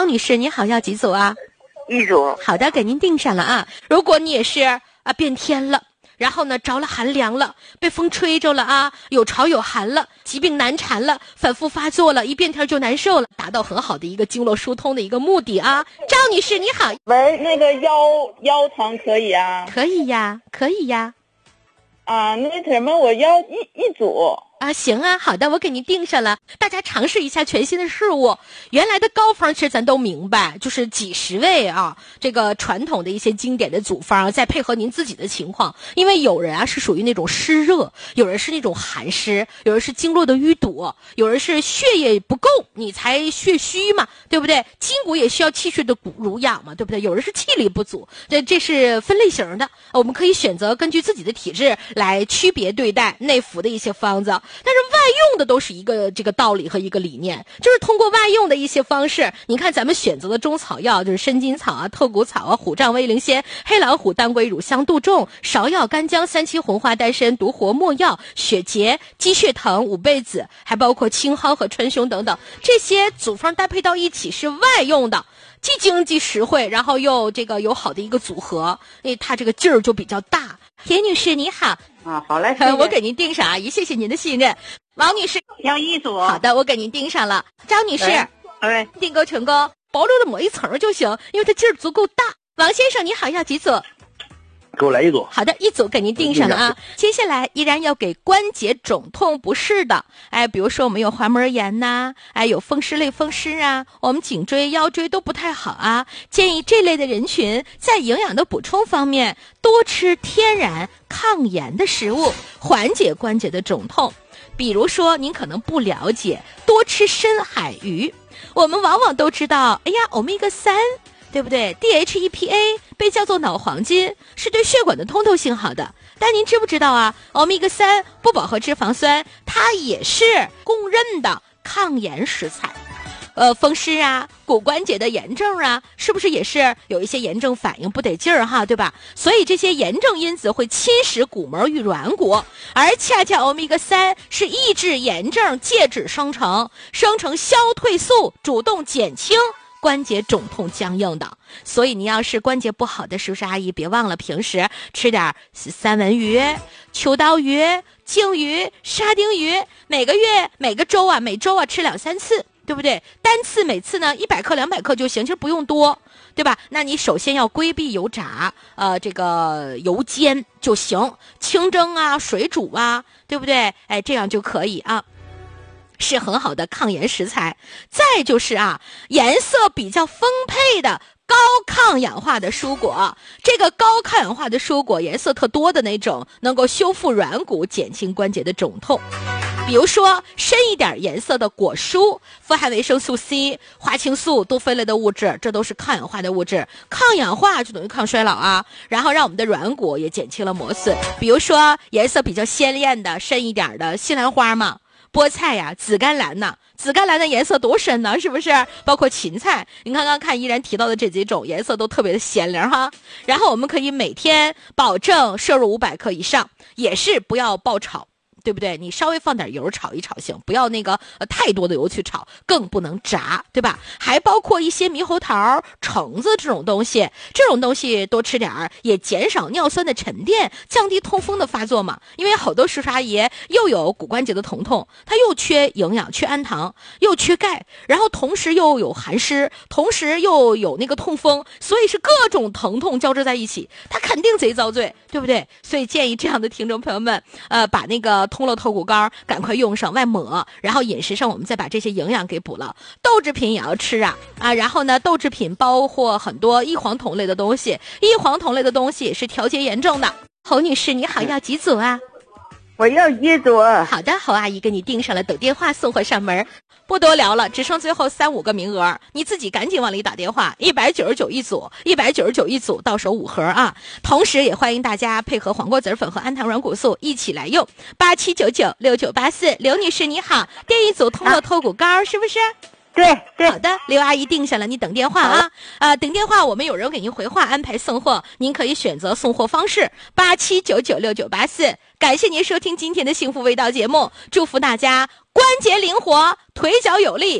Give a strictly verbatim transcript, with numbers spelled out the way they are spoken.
张女士，你好，要几组啊？ 一组。 好的，给您定上了啊。如果你也是啊变天了，然后呢着了寒凉了，被风吹着了啊，有潮有寒了，疾病难缠了，反复发作了，一变天就难受了，达到很好的一个经络疏通的一个目的啊。赵女士你好。 喂，那个腰腰疼可以啊？ 可以呀，可以呀。 啊，那什么，我要一一组。 啊，行啊，好的，我给您定上了。大家尝试一下全新的事物。原来的膏方其实咱都明白，就是几十味啊，这个传统的一些经典的组方，再配合您自己的情况。因为有人啊是属于那种湿热，有人是那种寒湿，有人是经络的淤堵，有人是血液不够，你才血虚嘛，对不对？筋骨也需要气血的濡养嘛，对不对？有人是气力不足，这这是分类型的。我们可以选择根据自己的体质来区别对待内服的一些方子。但是外用的都是一个这个道理和一个理念，就是通过外用的一些方式。你看咱们选择的中草药，就是参金草啊、透骨草啊、虎杖威灵仙、黑老虎、当归、乳香、杜仲、芍药、干姜、三七红花、丹参、独活、没药、血竭、鸡血藤、五倍子，还包括青蒿和川芎等等，这些组方搭配到一起是外用的，既经济实惠，然后又这个有好的一个组合，因为它这个劲儿就比较大。田女士你好。 啊，好嘞，谢谢。 我给您定上啊，也谢谢您的信任。王女士要一组。 好的，我给您定上了。张女士， 哎， 订购成功，薄弱的抹一层就行，因为它劲儿足够大。王先生你好，要几组？ 给我来一组。 好的，一组给您定上了啊。接下来依然要给关节肿痛不适的，哎，比如说我们有滑膜炎呐、啊，哎，有风湿类风湿啊，我们颈椎、腰椎都不太好啊。建议这类的人群在营养的补充方面多吃天然抗炎的食物，缓解关节的肿痛。比如说您可能不了解，多吃深海鱼。我们往往都知道，哎呀，欧米伽三。对不对 ？D H E P A 被叫做脑黄金，是对血管的通透性好的。但您知不知道啊？欧米伽三不饱和脂肪酸，它也是公认的抗炎食材。呃，风湿啊，骨关节的炎症啊，是不是也是有一些炎症反应不得劲儿哈，对吧？所以这些炎症因子会侵蚀骨膜与软骨，而恰恰欧米伽三是抑制炎症介质生成，生成消退素，主动减轻关节肿痛僵硬的。所以你要是关节不好的叔叔阿姨，别忘了平时吃点三文鱼、秋刀鱼、鲸鱼、沙丁鱼，每个月每个周啊每周啊吃两三次，对不对？单次每次呢一百克两百克就行，其实不用多，对吧？那你首先要规避油炸，呃，这个油煎就行，清蒸啊、水煮啊，对不对？哎，这样就可以啊。是很好的抗炎食材。再就是啊，颜色比较丰沛的高抗氧化的蔬果，这个高抗氧化的蔬果颜色特多的那种，能够修复软骨，减轻关节的肿痛。比如说深一点颜色的果蔬，富含维生素 C、花青素、多酚类的物质，这都是抗氧化的物质。抗氧化就等于抗衰老啊，然后让我们的软骨也减轻了磨损。比如说颜色比较鲜艳的深一点的西兰花嘛，菠菜呀、紫甘蓝呐，紫甘蓝的颜色多深呢，是不是？包括芹菜，你刚刚看依然提到的这几种颜色都特别的鲜亮哈。然后我们可以每天保证摄入五百克以上，也是不要爆炒，对不对？你稍微放点油炒一炒行，不要那个呃太多的油去炒，更不能炸，对吧？还包括一些猕猴桃、橙子这种东西，这种东西多吃点儿，也减少尿酸的沉淀，降低痛风的发作嘛。因为好多叔叔阿姨又有骨关节的疼痛，他又缺营养、缺氨糖，又缺钙，然后同时又有寒湿，同时又有那个痛风，所以是各种疼痛交织在一起，他肯定贼遭罪，对不对？所以建议这样的听众朋友们，呃，把那个通络透骨膏赶快用上，外抹，然后饮食上我们再把这些营养给补了。豆制品也要吃啊啊！然后呢，豆制品包括很多异黄酮类的东西，异黄酮类的东西是调节炎症的。侯女士，你好，要几组啊？ 我要一组。 好的，侯阿姨给你订上了，等电话送货上门。不多聊了，只剩最后三五个名额，你自己赶紧往里打电话，一百九十九一组，一百九十九一组，到手五盒啊！同时也欢迎大家配合黄瓜籽粉和氨糖软骨素一起来用，八七九九六九八四。刘女士你好，订一组通络透骨膏、啊、是不是？ 对对， 好的，刘阿姨定下了，你等电话啊啊、呃！等电话，我们有人给您回话安排送货，您可以选择送货方式八七九九六九八四。感谢您收听今天的幸福味道节目，祝福大家关节灵活，腿脚有力。